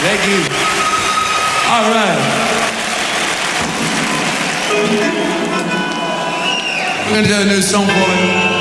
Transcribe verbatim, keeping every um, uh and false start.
Thank you. All right. We're gonna do a new song for you.